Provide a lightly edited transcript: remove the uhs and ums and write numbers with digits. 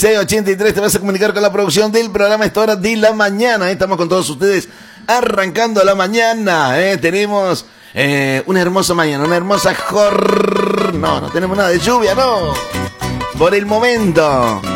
6:83 te vas a comunicar con la producción del programa Esta Hora de la Mañana. Estamos con todos ustedes arrancando la mañana. Tenemos una hermosa mañana, una hermosa jornada. No tenemos nada de lluvia, no. Por el momento.